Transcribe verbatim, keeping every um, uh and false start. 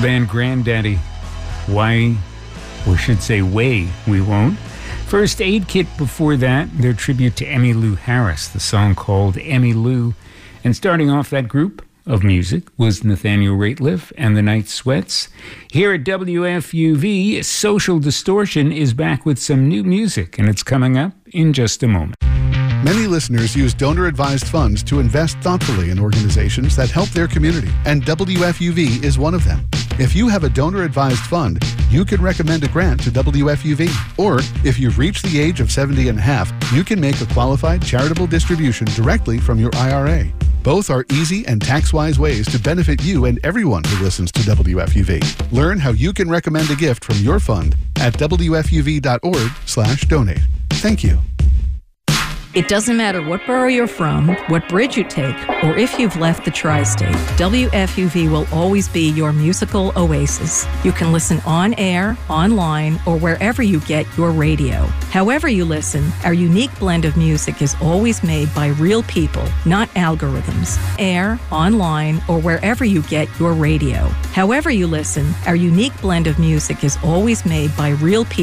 band Grandaddy. Why, we should say way, we won't. First Aid Kit before that, their tribute to Emmylou Harris, the song called Emmylou. And starting off that group of music was Nathaniel Rateliff and the Night Sweats. Here at W F U V, Social Distortion is back with some new music, and it's coming up in just a moment. Many listeners use donor-advised funds to invest thoughtfully in organizations that help their community, and W F U V is one of them. If you have a donor-advised fund, you can recommend a grant to W F U V. Or, if you've reached the age of seventy and a half, you can make a qualified charitable distribution directly from your I R A. Both are easy and tax-wise ways to benefit you and everyone who listens to W F U V. Learn how you can recommend a gift from your fund at W F U V dot org slash donate. Thank you. It doesn't matter what borough you're from, what bridge you take, or if you've left the tri-state, W F U V will always be your musical oasis. You can listen on air, online, or wherever you get your radio. However you listen, our unique blend of music is always made by real people, not algorithms. Air, online, or wherever you get your radio. However you listen, our unique blend of music is always made by real people.